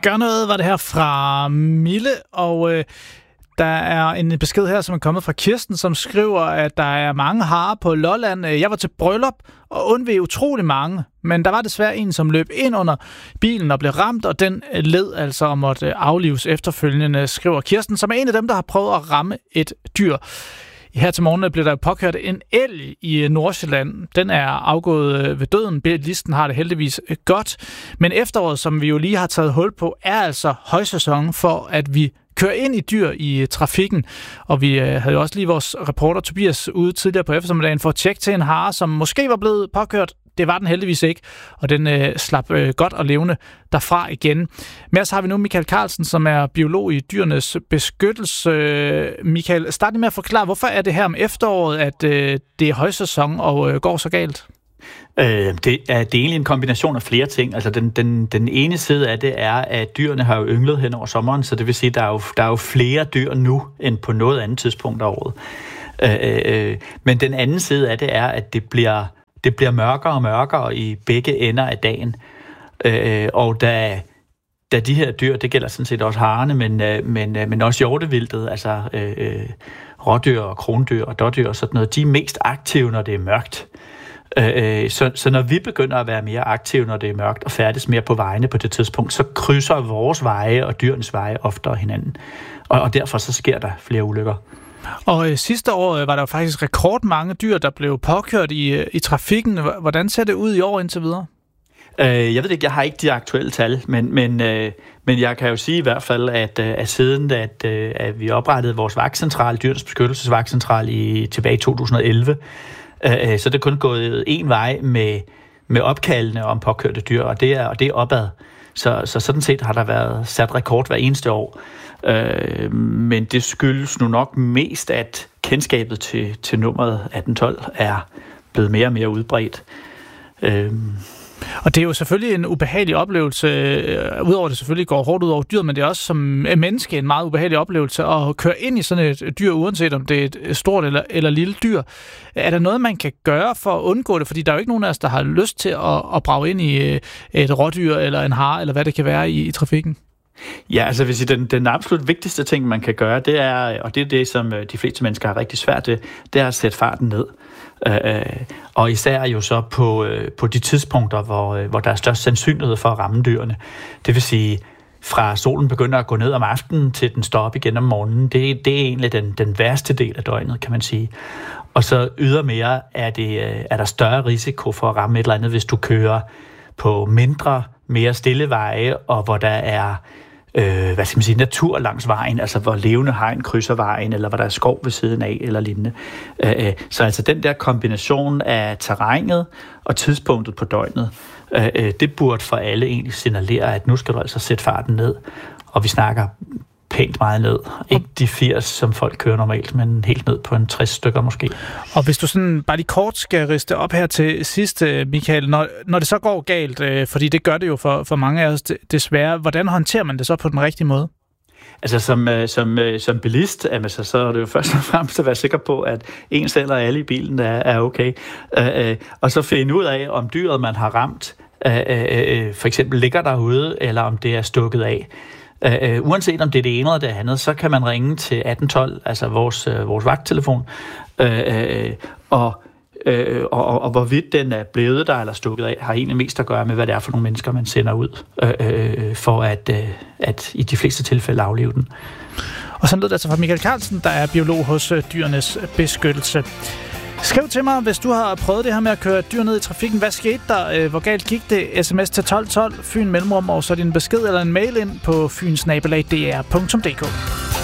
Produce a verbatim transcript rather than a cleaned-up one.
Gør noget, var det her fra Mille, og øh, der er en besked her, som er kommet fra Kirsten, som skriver, at der er mange harer på Lolland. Jeg var til bryllup og undveg utrolig mange, men der var desværre en, som løb ind under bilen og blev ramt, og den led altså og måtte aflives efterfølgende, skriver Kirsten, som er en af dem, der har prøvet at ramme et dyr. Her til morgen blev der påkørt en elg i Nordsjælland. Den er afgået ved døden. Bilisten har det heldigvis godt. Men efteråret, som vi jo lige har taget hul på, er altså højsæson for, at vi kører ind i dyr i trafikken. Og vi havde jo også lige vores reporter Tobias ude tidligere på eftermiddagen for at tjekke til en hare, som måske var blevet påkørt. Det var den heldigvis ikke, og den øh, slap øh, godt og levende derfra igen. Med os har vi nu Michael Carlsen, som er biolog i dyrenes beskyttelse. Øh, Michael, start med at forklare, hvorfor er det her om efteråret, at øh, det er højsæson og øh, går så galt? Øh, det, er, det er egentlig en kombination af flere ting. Altså den, den, den ene side af det er, at dyrene har jo ynglet hen over sommeren, så det vil sige, at der er jo, der er jo flere dyr nu, end på noget andet tidspunkt af året. Øh, øh, men den anden side af det er, at det bliver Det bliver mørkere og mørkere i begge ender af dagen. Øh, og da, da de her dyr, det gælder sådan set også harerne, men, men, men også hjortevildtet, altså øh, rådyr og krondyr og dådyr og sådan noget, de er mest aktive, når det er mørkt. Øh, så, så når vi begynder at være mere aktive, når det er mørkt, og færdes mere på vejene på det tidspunkt, så krydser vores veje og dyrenes veje oftere hinanden. Og, og derfor så sker der flere ulykker. Og øh, sidste år øh, var der jo faktisk rekordmange dyr, der blev påkørt i, øh, i trafikken. Hvordan ser det ud i år indtil videre? Øh, jeg ved ikke, jeg har ikke de aktuelle tal, men, men, øh, men jeg kan jo sige i hvert fald, at, øh, at siden at, øh, at vi oprettede vores vagtcentral, Dyrenes Beskyttelsesvagtcentral i tilbage i to tusind og elleve, øh, så er det kun gået en vej med, med opkaldene om påkørte dyr, og det er, og det er opad. Så, så sådan set har der været sat rekord hver eneste år. Øh, men det skyldes nu nok mest, at kendskabet til, til nummeret atten tolv er blevet mere og mere udbredt. Øh. Og det er jo selvfølgelig en ubehagelig oplevelse, udover det selvfølgelig går hårdt ud over dyr, men det er også som menneske en meget ubehagelig oplevelse at køre ind i sådan et dyr, uanset om det er et stort eller, eller lille dyr. Er der noget, man kan gøre for at undgå det? Fordi der er jo ikke nogen af os, der har lyst til at, at brage ind i et rådyr eller en hare, eller hvad det kan være i, i trafikken. Ja, altså hvis den, den absolut vigtigste ting, man kan gøre, det er, og det er det, som de fleste mennesker har rigtig svært ved, det er at sætte farten ned. Øh, og især jo så på, øh, på de tidspunkter, hvor, øh, hvor der er størst sandsynlighed for at ramme dyrene. Det vil sige, fra solen begynder at gå ned om aftenen, til den står op igen om morgenen. Det, det er egentlig den, den værste del af døgnet, kan man sige. Og så ydermere er, det, øh, er der større risiko for at ramme et eller andet, hvis du kører på mindre, mere stille veje, og hvor der er øh, hvad skal man sige, natur langs vejen, altså hvor levende hegn krydser vejen, eller hvor der er skov ved siden af, eller lignende. Øh, så altså den der kombination af terrænet og tidspunktet på døgnet, øh, det burde for alle egentlig signalere, at nu skal du altså sætte farten ned, og vi snakker pænt meget ned. Ikke de firs, som folk kører normalt, men helt ned på en tres stykker måske. Og hvis du sådan bare lige kort skal riste op her til sidst, Michael, når, når det så går galt, øh, fordi det gør det jo for, for mange af os desværre, hvordan håndterer man det så på den rigtige måde? Altså som, som, som bilist, altså, så er det jo først og fremmest at være sikker på, at en selv og alle i bilen er, er okay. Øh, øh, og så finde ud af, om dyret, man har ramt, øh, øh, for eksempel ligger derude, eller om det er stukket af. Uh, uanset om det er det ene eller det andet, så kan man ringe til atten tolv, altså vores, uh, vores vagttelefon, uh, uh, og, uh, og, og, og hvorvidt den er blevet der eller stukket af, har egentlig mest at gøre med, hvad det er for nogle mennesker, man sender ud, uh, uh, for at, uh, at i de fleste tilfælde aflive den. Og sådan lød det altså fra Michael Carlsen, der er biolog hos uh, Dyrenes Beskyttelse. Skriv til mig, hvis du har prøvet det her med at køre dyr ned i trafikken. Hvad skete der? Hvor galt gik det? Sms til tolv tolv, Fyn Mellemrum, og så din besked eller en mail ind på fyn bindestreg d r punktum d k.